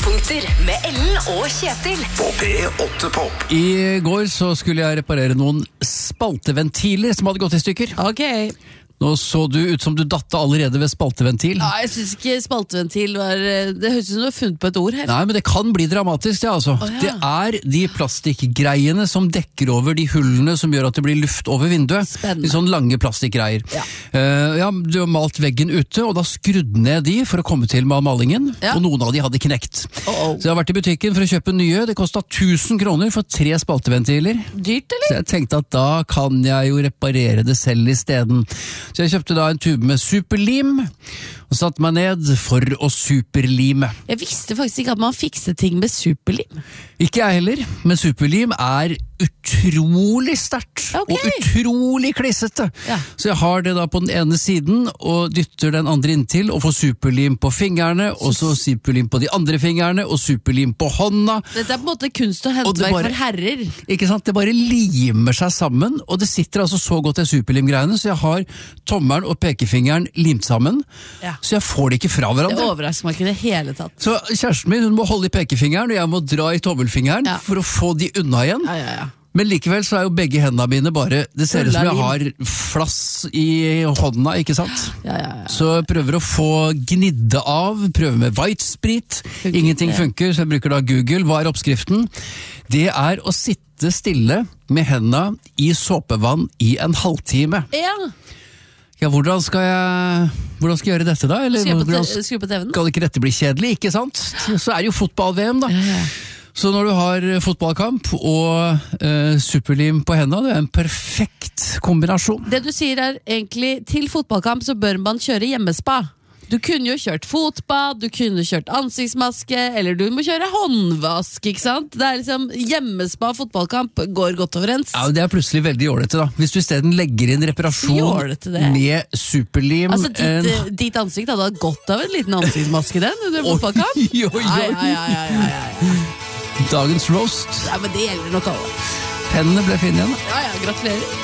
Høydepunkter med Ellen og Kjetil På P8 Pop. I går så skulle jeg reparere noen spalteventiler som hadde gått i stykker. Ok. Nå så du ut som du datte allerede ved spalteventil. Ja, jeg synes ikke spalteventil var... Det høres ut som du har funnet på et ord her. Nei, men det kan bli dramatisk, det altså. ja. Det er de plastikkgreiene som dekker over de hullene som gjør at det blir luft over vinduet. Spennende. De sånne lange plastikkgreier. Ja. Du har malt veggen ute, og da skrudde ned de for å komme til med malingen, Ja. og noen av de hadde knekt. Oh. Så jeg har vært i butikken for å kjøpe nye. Det kostet 1000 kroner for 3 spalteventiler. Dyrt, eller? Så jeg tenkte at da kan jeg jo reparere det selv i stedet. Så jeg kjøpte da en tube med superlim, og satte meg ned for å superlime. Jeg visste faktisk ikke at man fikser ting med superlim. Ikke jeg heller, men superlim er utrolig sterkt, Ok. og utrolig klissete. Ja. Så jeg har det da på den ene siden, og dytter den andre inntil, og får superlim på fingrene, og så superlim på de andre fingrene, og superlim på hånda. Dette er på en måte kunst og Og det håndverk bare- for herrer. Ikke sant? Det bare limer seg sammen, og det sitter altså så godt i superlimgreiene, så jeg har tommelen og pekefingeren limt sammen, Ja. så jeg får det ikke fra Det hverandre. overrasker meg ikke i det hele tatt. Så kjæresten min hun må holde i pekefingeren, og jeg må dra i tommelfingeren Ja. for å få de unna igjen. Ja. Men likevel så er jo begge hendene mine bare, det ser ut som jeg har flass i hånda, ikke sant? Ja. Så jeg prøver å få gnidde av, prøver med white sprit, Funker ingenting ikke. funker, så jeg bruker da Google. Hva er oppskriften? Det er å sitte stille med hendene i såpevann i en halvtime. Ja. Ja, hvordan skal jeg gjøre dette da? Eller hvordan Skru på TV-en. skal ikke dette bli kjedelig, ikke sant? Så er det jo fotball-VM da. Ja. Så når du har fotballkamp og superlim på hendene, det er en perfekt kombinasjon. Det du sier er egentlig, til fotballkamp så bør man kjøre hjemmespa. Du kunne jo kjørt fotbad, du kunne kjørt ansiktsmaske, eller du må kjøre håndvask, ikke sant? Det er liksom, hjemmespa og fotballkamp går godt overens. Ja, det er plutselig veldig jålete da. Hvis du i stedet legger inn reparasjon Jålete det. med superlim. Altså, ditt ansikt hadde hatt godt av en liten ansiktsmaske den under fotballkamp. Oi. Ja. Dagens roast. Ja, men det gjelder nok alle. Pennene ble finne igjen. Ja, gratulerer.